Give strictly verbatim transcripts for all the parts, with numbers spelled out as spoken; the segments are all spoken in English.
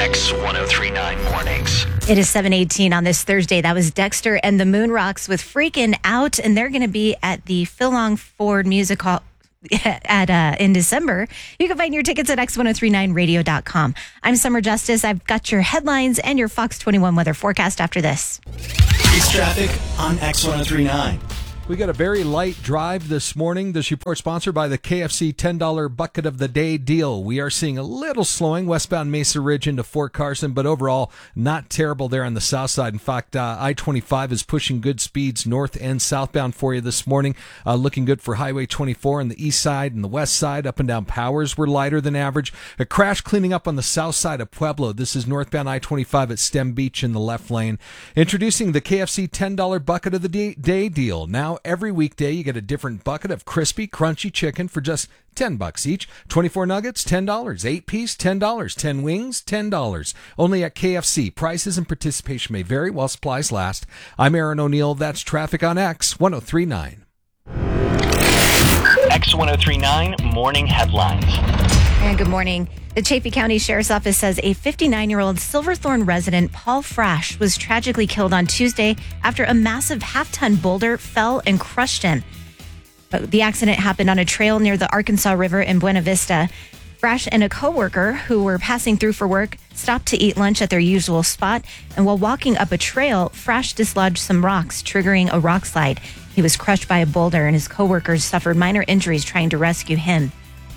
X ten thirty-nine Mornings. It is seven eighteen on this Thursday. That was Dexter and the Moon Rocks with Freakin' Out, and they're going to be at the Phil Long Ford Music Hall at uh, in December. You can find your tickets at X ten thirty-nine radio dot com. I'm Summer Justice. I've got your headlines and your Fox twenty-one weather forecast after this. It's traffic on X ten thirty-nine. We got a very light drive this morning. This report sponsored by the K F C ten dollar Bucket of the Day deal. We are seeing a little slowing westbound Mesa Ridge into Fort Carson, but overall not terrible there on the south side. In fact, uh, I twenty-five is pushing good speeds north and southbound for you this morning. Uh, looking good for Highway twenty-four on the east side and the west side. Up and down Powers were lighter than average. A crash cleaning up on the south side of Pueblo. This is northbound I twenty-five at Stem Beach in the left lane. Introducing the K F C ten dollar Bucket of the Day deal. Now, every weekday, you get a different bucket of crispy, crunchy chicken for just ten bucks each. twenty-four nuggets, ten dollars. eight piece, ten dollars. ten wings, ten dollars. Only at K F C. Prices and participation may vary while supplies last. I'm Aaron O'Neill. That's traffic on X ten thirty-nine. X ten thirty-nine Morning Headlines. And good morning. The Chaffee County Sheriff's Office says a fifty-nine-year-old Silverthorne resident, Paul Frash, was tragically killed on Tuesday after a massive half-ton boulder fell and crushed him. The accident happened on a trail near the Arkansas River in Buena Vista. Frash and a coworker who were passing through for work stopped to eat lunch at their usual spot, and while walking up a trail, Frash dislodged some rocks, triggering a rock slide. He was crushed by a boulder, and his coworkers suffered minor injuries trying to rescue him.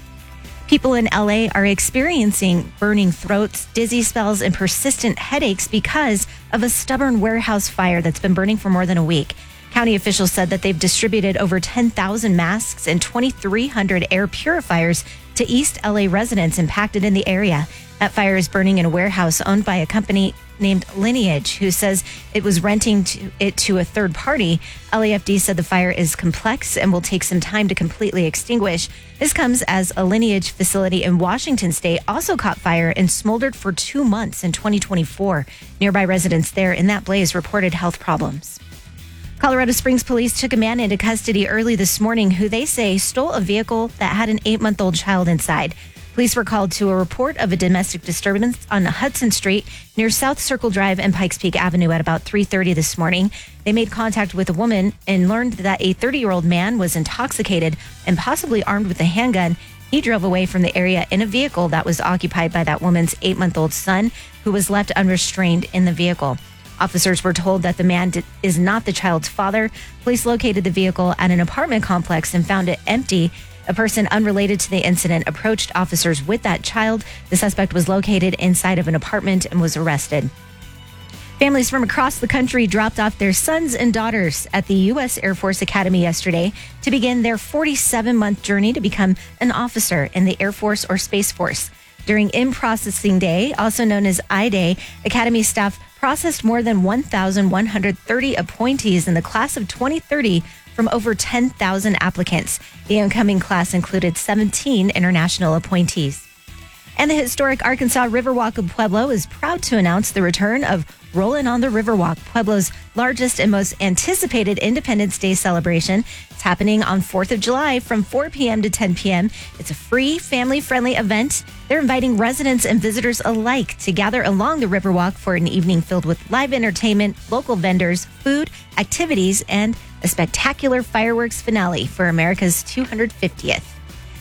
People in L A are experiencing burning throats, dizzy spells, and persistent headaches because of a stubborn warehouse fire that's been burning for more than a week. County officials said that they've distributed over ten thousand masks and twenty-three hundred air purifiers to East L A residents impacted in the area. That fire is burning in a warehouse owned by a company named Lineage, who says it was renting to it to a third party. L A F D said the fire is complex and will take some time to completely extinguish. This comes as a Lineage facility in Washington state also caught fire and smoldered for two months in twenty twenty-four. Nearby residents there in that blaze reported health problems. Colorado Springs police took a man into custody early this morning who they say stole a vehicle that had an eight-month-old child inside. Police were called to a report of a domestic disturbance on Hudson Street near South Circle Drive and Pikes Peak Avenue at about three thirty this morning. They made contact with a woman and learned that a thirty-year-old man was intoxicated and possibly armed with a handgun. He drove away from the area in a vehicle that was occupied by that woman's eight-month-old son, who was left unrestrained in the vehicle. Officers were told that the man did, is not the child's father. Police located the vehicle at an apartment complex and found it empty. A person unrelated to the incident approached officers with that child. The suspect was located inside of an apartment and was arrested. Families from across the country dropped off their sons and daughters at the U S Air Force Academy yesterday to begin their forty-seven-month journey to become an officer in the Air Force or Space Force. During In-Processing Day, also known as I-Day, Academy staff processed more than one thousand one hundred thirty appointees in the class of twenty thirty from over ten thousand applicants. The incoming class included seventeen international appointees. And the historic Arkansas Riverwalk of Pueblo is proud to announce the return of Rollin' on the Riverwalk, Pueblo's largest and most anticipated Independence Day celebration. It's happening on fourth of July from four p.m. to ten p.m. It's a free, family-friendly event. They're inviting residents and visitors alike to gather along the Riverwalk for an evening filled with live entertainment, local vendors, food, activities, and a spectacular fireworks finale for America's two hundred fiftieth.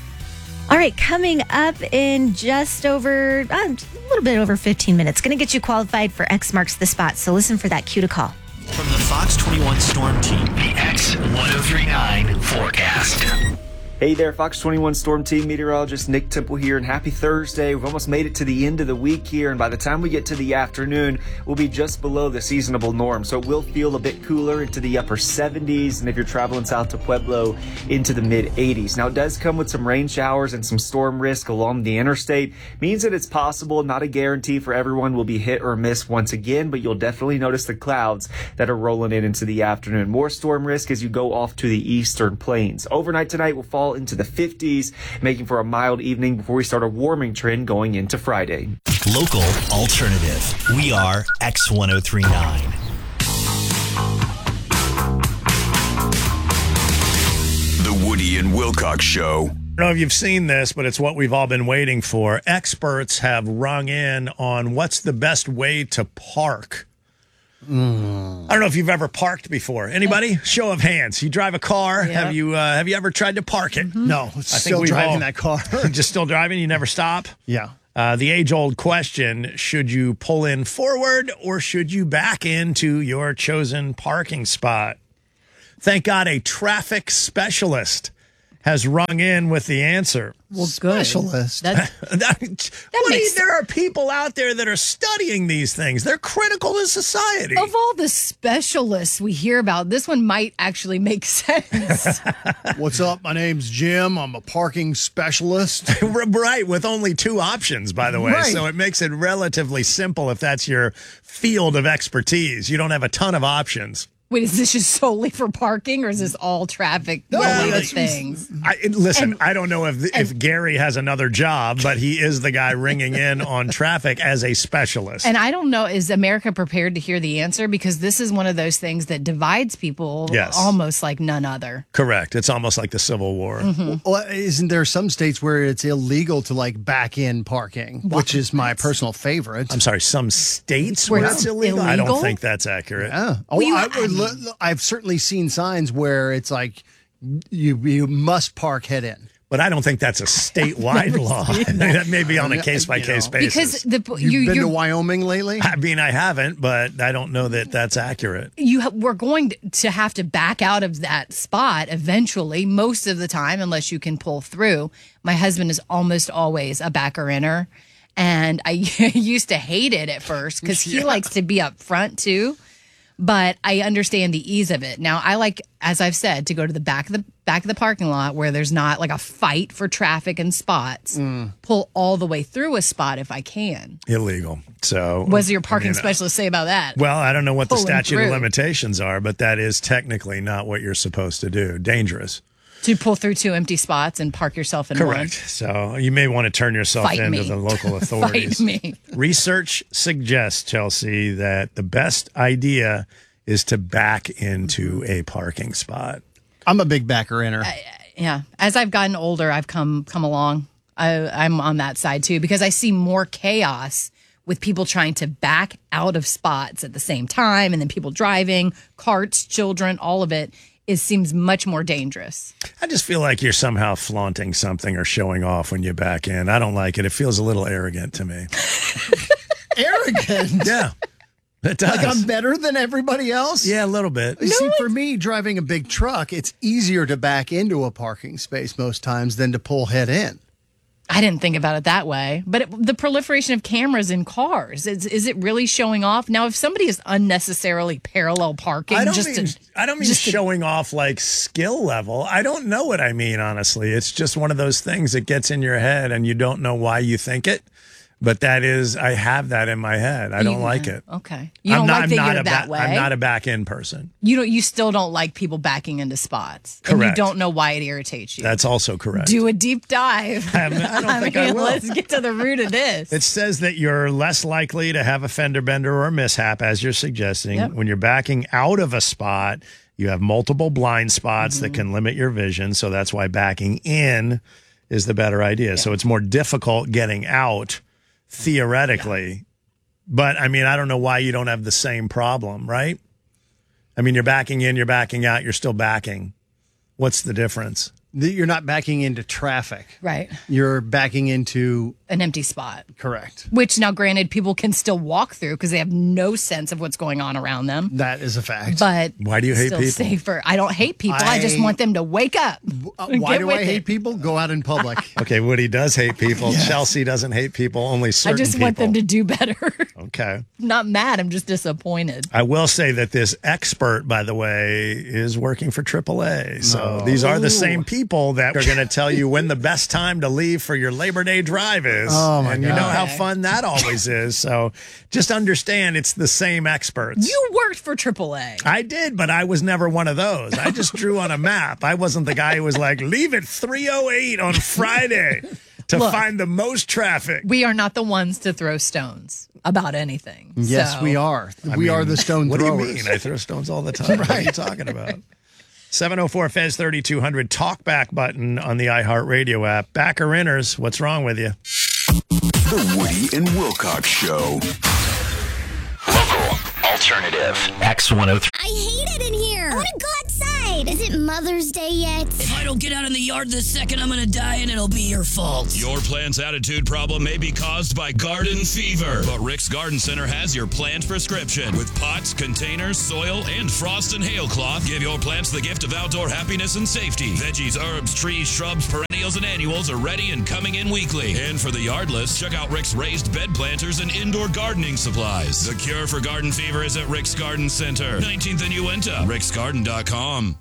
All right, coming up in just over, uh, a little bit over fifteen minutes. Going to get you qualified for X Marks the Spot, so listen for that cue to call. From the Fox twenty-one Storm Team, The X ten thirty-nine Forecast. Hey there, Fox twenty-one Storm Team meteorologist Nick Temple here, and happy Thursday. We've almost made it to the end of the week here, and by the time we get to the afternoon, we'll be just below the seasonable norm, so it will feel a bit cooler into the upper seventies, and if you're traveling south to Pueblo, into the mid eighties. Now, it does come with some rain showers and some storm risk along the interstate. Means that it's possible, not a guarantee for everyone will be hit or miss once again, but you'll definitely notice the clouds that are rolling in into the afternoon. More storm risk as you go off to the eastern plains. Overnight tonight will fall into the fifties, making for a mild evening before we start a warming trend going into Friday. local alternative. We are X ten thirty-nine. The Woody and Wilcox Show. I don't know if you've seen this, but it's what we've all been waiting for. Experts have rung in on what's the best way to park. Mm. I don't know if you've ever parked before. Anybody? Show of hands. You drive a car. Yep. Have you uh, have you ever tried to park it? Mm-hmm. No, I still think driving all, that car. Just still driving? You never stop? Yeah. Uh, the age-old question, should you pull in forward or should you back into your chosen parking spot? Thank God a traffic specialist has rung in with the answer. Well, good. Specialist. That, that, that what do you, makes- there are people out there that are studying these things. They're critical to society. of all the specialists we hear about, this one might actually make sense. What's up? My name's Jim. I'm a parking specialist. Right, with only two options, by the way. Right. So it makes it relatively simple if that's your field of expertise. You don't have a ton of options. Wait, is this just solely for parking, or is this all traffic related that's- things? I, listen, And- I don't know if if Gary has another job, but he is the guy ringing in on traffic as a specialist. And I don't know, is America prepared to hear the answer? Because this is one of those things that divides people Yes. almost like none other. Correct. It's almost like the Civil War. Mm-hmm. Well, isn't there some states where it's illegal to like back in parking, which is my personal favorite? I'm sorry, some states Where where it's it's illegal? I illegal? don't think that's accurate. Yeah. Oh, Well, you- I would lo- I've certainly seen signs where it's like you you must park head in. But I don't think that's a statewide law. That may be on a case by case You know. basis. Because the You've you been to you're- Wyoming lately? I mean, I haven't, but I don't know that that's accurate. you ha- we're going to have to back out of that spot eventually, most of the time, unless you can pull through. My husband is almost always a backer inner, and I used to hate it at first because he likes to be up front too. But I understand the ease of it. Now, I like, as I've said, to go to the back of the back of the parking lot where there's not like a fight for traffic and spots. Pull all the way through a spot if I can. Illegal. So, What does your parking I mean, specialist say about that? Well, I don't know what the Pulling statute of through. limitations are, but that is technically not what you're supposed to do. Dangerous. To pull through two empty spots and park yourself in Correct. So you may want to turn yourself Fight into me. the local authorities. Fight me. Research suggests, Chelsea, that the best idea is to back into a parking spot. I'm a big backer inner. one. Yeah. As I've gotten older, I've come come along. I, I'm on that side too because I see more chaos with people trying to back out of spots at the same time, and then people driving, carts, children, all of it. It seems much more dangerous. I just feel like you're somehow flaunting something or showing off when you back in. I don't like it. It feels a little arrogant to me. Arrogant. Yeah, it does. Like I'm better than everybody else? Yeah, a little bit. You see, for me, driving a big truck, it's easier to back into a parking space most times than to pull head in. I didn't think about it that way. But it, the proliferation of cameras in cars, is, is it really showing off? Now, if somebody is unnecessarily parallel parking, I don't just mean to, I don't mean just to- showing off like skill level. I don't know what I mean, honestly. It's just one of those things that gets in your head and you don't know why you think it. But that is, I have that in my head. I don't You- like it. Okay. You don't I'm not, like I'm that not you're a that ba- way. I'm not a back in person. You don't. You still don't like people backing into spots, and you Correct. don't know why it irritates you. That's also correct. Do a deep dive. I mean, I don't think I mean, will. Let's get to the root of this. It says that you're less likely to have a fender bender or a mishap, as you're suggesting. Yep. When you're backing out of a spot, you have multiple blind spots Mm-hmm. that can limit your vision. So that's why backing in is the better idea. So it's more difficult getting out theoretically. But I mean, I don't know why you don't have the same problem, right? I mean, you're backing in, you're backing out, you're still backing. What's the difference? The- You're not backing into traffic. Right. You're backing into, An empty spot. correct. Which now, granted, people can still walk through because they have no sense of what's going on around them. That is a fact. But Why do you hate still people? safer. I don't hate people. I, just I- want them to wake up. Uh, and why get do with I hate it. people? Go out in public. Okay, Woody does hate people. Chelsea doesn't hate people, only I certain just people. want them to do better. Okay. Not mad. I'm just disappointed. I will say that this expert, by the way, is working for triple A. So No. these are the same people that are going to tell you when the best time to leave for your Labor Day drive is. Oh, my and you know God. how fun that always is. So just understand it's the same experts. You worked for triple A. I did, but I was never one of those. I just drew on a map. I wasn't the guy who was like, leave at three oh eight on Friday to Look. find the most traffic. We are not the ones to throw stones about anything. Yes, So- we are. I we mean, are the stone what throwers. do you mean? I throw stones all the time. What are you talking about? seven oh four Fez thirty-two hundred talkback button on the iHeartRadio app. Backer inners, what's wrong with you? The Woody and Wilcox Show. Local, alternative, X one oh three. I hate it in here. I want to go outside. Is it Mother's Day yet? If I don't get out in the yard this second, I'm going to die and it'll be your fault. Your plant's attitude problem may be caused by garden fever, but Rick's Garden Center has your plant prescription. With pots, containers, soil, and frost and hail cloth, give your plants the gift of outdoor happiness and safety. Veggies, herbs, trees, shrubs, perennials, and annuals are ready and coming in weekly. And for the yardless, check out Rick's raised bed planters and indoor gardening supplies. The cure for garden fever is at Rick's Garden Center, nineteenth and Uinta, ricksgarden dot com.